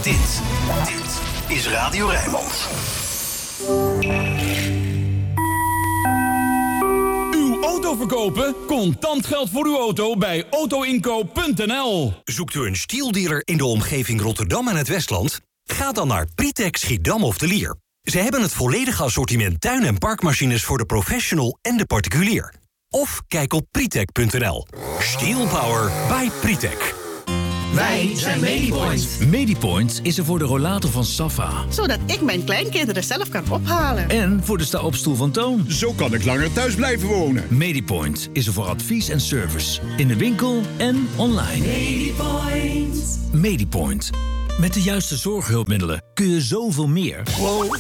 Dit is Radio Rijnmond. Uw auto verkopen? Contant geld voor uw auto bij autoinkoop.nl. Zoekt u een stieldealer in de omgeving Rotterdam en het Westland? Ga dan naar Pritek Schiedam of de Lier. Ze hebben het volledige assortiment tuin- en parkmachines voor de professional en de particulier. Of kijk op pritek.nl. Steel Power by Pritek. Wij zijn Medipoint. Medipoint is er voor de rollator van Safa. Zodat ik mijn kleinkinderen zelf kan ophalen. En voor de sta-opstoel van Toon. Zo kan ik langer thuis blijven wonen. Medipoint is er voor advies en service. In de winkel en online. Medipoint. Medipoint. Met de juiste zorghulpmiddelen kun je zoveel meer. Wow.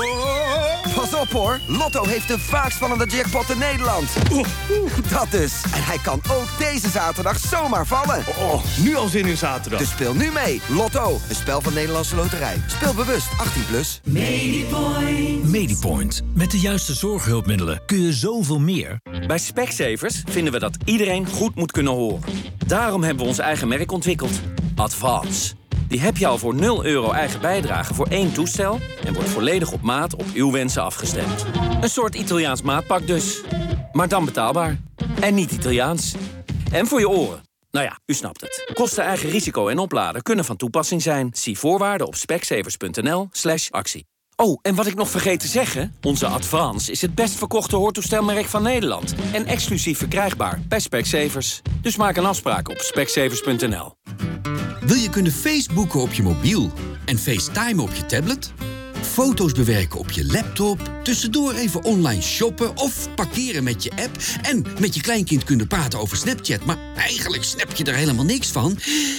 Pas op hoor, Lotto heeft de vaakst spannende jackpot in Nederland. Dat dus. En hij kan ook deze zaterdag zomaar vallen. Nu al zin in zaterdag. Dus speel nu mee. Lotto, een spel van Nederlandse Loterij. Speel bewust, 18+. Medipoint. Medipoint. Met de juiste zorghulpmiddelen kun je zoveel meer. Bij Specsavers vinden we dat iedereen goed moet kunnen horen. Daarom hebben we ons eigen merk ontwikkeld. Advance. Die heb je al voor €0 eigen bijdrage voor 1 toestel... en wordt volledig op maat op uw wensen afgestemd. Een soort Italiaans maatpak dus. Maar dan betaalbaar. En niet Italiaans. En voor je oren. Nou ja, u snapt het. Kosten, eigen risico en opladen kunnen van toepassing zijn. Zie voorwaarden op specsavers.nl/actie. Oh, en wat ik nog vergeet te zeggen... onze Advance is het best verkochte hoortoestelmerk van Nederland... en exclusief verkrijgbaar bij Specsavers. Dus maak een afspraak op specsavers.nl. Wil je kunnen Facebooken op je mobiel en FaceTime op je tablet? Foto's bewerken op je laptop, tussendoor even online shoppen of parkeren met je app... en met je kleinkind kunnen praten over Snapchat, maar eigenlijk snap je er helemaal niks van?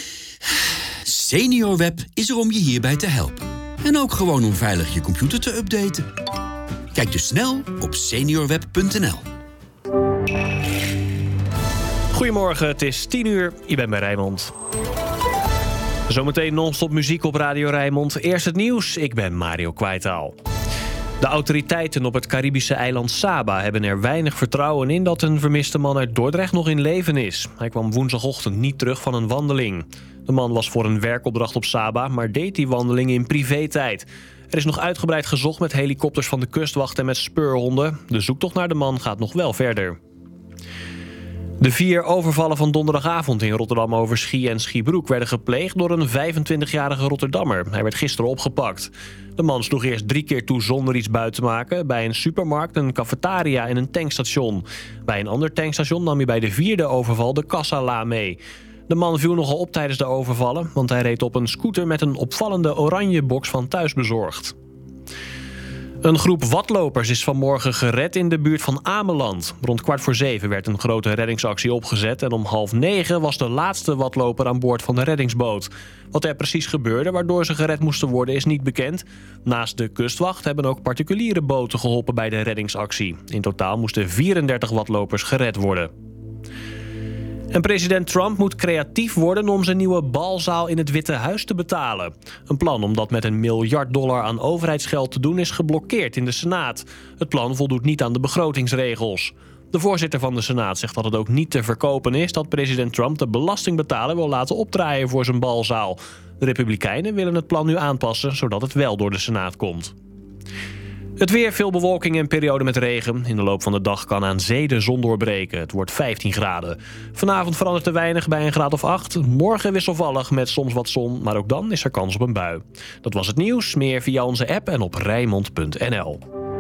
SeniorWeb is er om je hierbij te helpen. En ook gewoon om veilig je computer te updaten. Kijk dus snel op seniorweb.nl. Goedemorgen, het is 10:00. Je bent bij Rijnmond. Zometeen non-stop muziek op Radio Rijnmond. Eerst het nieuws, ik ben Mario Kwijtaal. De autoriteiten op het Caribische eiland Saba hebben er weinig vertrouwen in... dat een vermiste man uit Dordrecht nog in leven is. Hij kwam woensdagochtend niet terug van een wandeling. De man was voor een werkopdracht op Saba, maar deed die wandeling in privé-tijd. Er is nog uitgebreid gezocht met helikopters van de kustwacht en met speurhonden. De zoektocht naar de man gaat nog wel verder. De 4 overvallen van donderdagavond in Rotterdam over Schie en Schiebroek werden gepleegd door een 25-jarige Rotterdammer. Hij werd gisteren opgepakt. De man sloeg eerst 3 keer toe zonder iets buiten te maken bij een supermarkt, een cafetaria en een tankstation. Bij een ander tankstation nam hij bij de 4e overval de kassala mee. De man viel nogal op tijdens de overvallen, want hij reed op een scooter met een opvallende oranje box van Thuisbezorgd. Een groep watlopers is vanmorgen gered in de buurt van Ameland. Rond 6:15 werd een grote reddingsactie opgezet... en om 8:30 was de laatste watloper aan boord van de reddingsboot. Wat er precies gebeurde waardoor ze gered moesten worden is niet bekend. Naast de kustwacht hebben ook particuliere boten geholpen bij de reddingsactie. In totaal moesten 34 watlopers gered worden. En president Trump moet creatief worden om zijn nieuwe balzaal in het Witte Huis te betalen. Een plan om dat met $1 miljard aan overheidsgeld te doen is geblokkeerd in de Senaat. Het plan voldoet niet aan de begrotingsregels. De voorzitter van de Senaat zegt dat het ook niet te verkopen is dat president Trump de belastingbetaler wil laten opdraaien voor zijn balzaal. De Republikeinen willen het plan nu aanpassen zodat het wel door de Senaat komt. Het weer, veel bewolking en periode met regen. In de loop van de dag kan aan zee de zon doorbreken. Het wordt 15 graden. Vanavond verandert er weinig bij een graad of 8. Morgen wisselvallig met soms wat zon, maar ook dan is er kans op een bui. Dat was het nieuws. Meer via onze app en op Rijnmond.nl.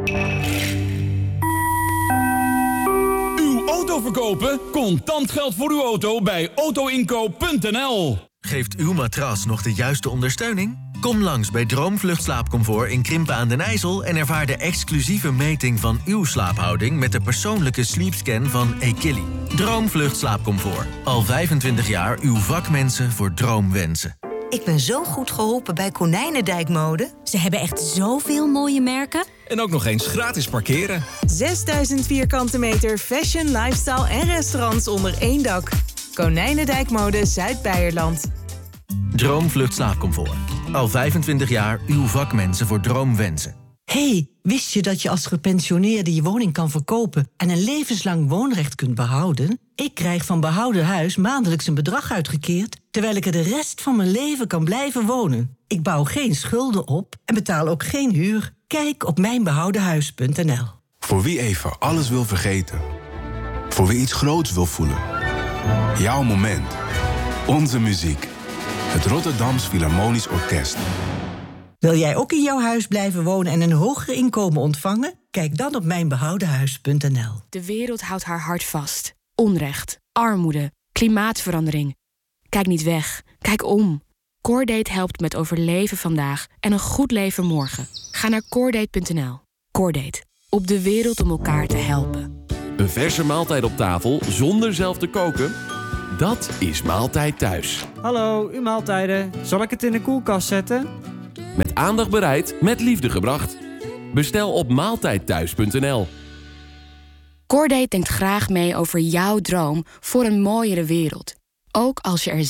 Uw auto verkopen? Contant geld voor uw auto bij autoinkoop.nl. Geeft uw matras nog de juiste ondersteuning? Kom langs bij Droomvluchtslaapcomfort in Krimpen aan den IJssel... en ervaar de exclusieve meting van uw slaaphouding... met de persoonlijke sleepscan van Ekili. Droomvluchtslaapcomfort. Al 25 jaar uw vakmensen voor droomwensen. Ik ben zo goed geholpen bij Konijnendijk Mode. Ze hebben echt zoveel mooie merken. En ook nog eens gratis parkeren. 6000 vierkante meter fashion, lifestyle en restaurants onder één dak. Konijnendijk Mode Zuid-Beierland. Droomvluchtslaapcomfort. Al 25 jaar uw vakmensen voor droomwensen. Hey, wist je dat je als gepensioneerde je woning kan verkopen en een levenslang woonrecht kunt behouden? Ik krijg van Behouden Huis maandelijks een bedrag uitgekeerd, terwijl ik er de rest van mijn leven kan blijven wonen. Ik bouw geen schulden op en betaal ook geen huur. Kijk op mijnbehoudenhuis.nl. Voor wie even alles wil vergeten. Voor wie iets groots wil voelen. Jouw moment. Onze muziek. Het Rotterdams Philharmonisch Orkest. Wil jij ook in jouw huis blijven wonen en een hoger inkomen ontvangen? Kijk dan op mijnbehoudenhuis.nl. De wereld houdt haar hart vast. Onrecht, armoede, klimaatverandering. Kijk niet weg, kijk om. Coordate helpt met overleven vandaag en een goed leven morgen. Ga naar coordate.nl. Coordate, op de wereld om elkaar te helpen. Een verse maaltijd op tafel zonder zelf te koken? Dat is Maaltijd Thuis. Hallo, uw maaltijden. Zal ik het in de koelkast zetten? Met aandacht bereid, met liefde gebracht. Bestel op maaltijdthuis.nl. Coordate denkt graag mee over jouw droom voor een mooiere wereld. Ook als je er